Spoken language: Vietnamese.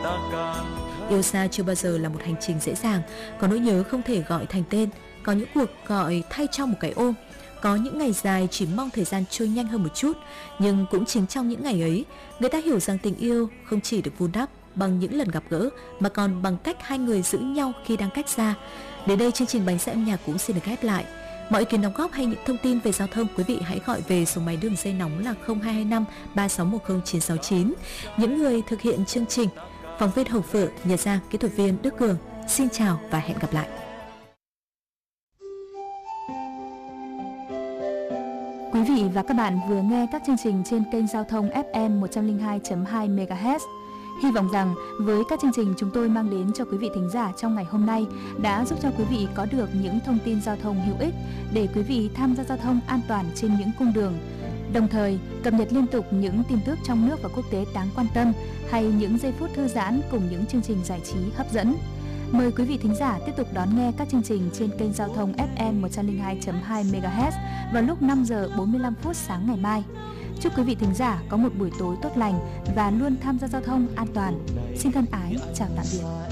Yêu xa chưa bao giờ là một hành trình dễ dàng, có nỗi nhớ không thể gọi thành tên, có những cuộc gọi thay cho một cái ôm, có những ngày dài chỉ mong thời gian trôi nhanh hơn một chút. Nhưng cũng chính trong những ngày ấy, người ta hiểu rằng tình yêu không chỉ được vun đắp bằng những lần gặp gỡ, mà còn bằng cách hai người giữ nhau khi đang cách xa. Đến đây chương trình Bánh Xe Âm Nhạc cũng xin được khép lại. Mọi ý kiến đóng góp hay những thông tin về giao thông, quý vị hãy gọi về số máy đường dây nóng là 0225 3610 969. Những người thực hiện chương trình: phóng viên Hồng Phượng, Nhật Giang, kỹ thuật viên Đức Cường. Xin chào và hẹn gặp lại. Quý vị và các bạn vừa nghe các chương trình trên kênh giao thông FM 102.2 MHz. Hy vọng rằng với các chương trình chúng tôi mang đến cho quý vị thính giả trong ngày hôm nay đã giúp cho quý vị có được những thông tin giao thông hữu ích để quý vị tham gia giao thông an toàn trên những cung đường. Đồng thời, cập nhật liên tục những tin tức trong nước và quốc tế đáng quan tâm hay những giây phút thư giãn cùng những chương trình giải trí hấp dẫn. Mời quý vị thính giả tiếp tục đón nghe các chương trình trên kênh giao thông FM 102.2 MHz vào lúc 5 giờ 45 phút sáng ngày mai. Chúc quý vị thính giả có một buổi tối tốt lành và luôn tham gia giao thông an toàn. Xin thân ái chào tạm biệt.